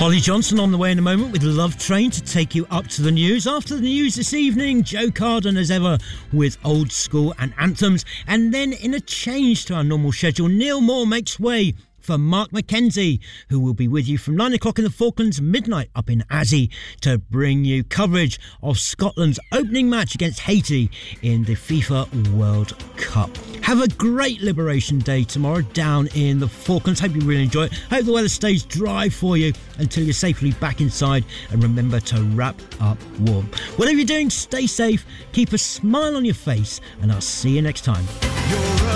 Holly Johnson on the way in a moment with Love Train to take you up to the news. After the news this evening, Joe Carden as ever with Old School and Anthems. And then in a change to our normal schedule, Neil Moore makes way for Mark McKenzie, who will be with you from 9 o'clock in the Falklands, midnight up in Azzy, to bring you coverage of Scotland's opening match against Haiti in the FIFA World Cup. Have a great Liberation Day tomorrow down in the Falklands. Hope you really enjoy it. Hope the weather stays dry for you until you're safely back inside, and remember to wrap up warm. Whatever you're doing, stay safe, keep a smile on your face, and I'll see you next time.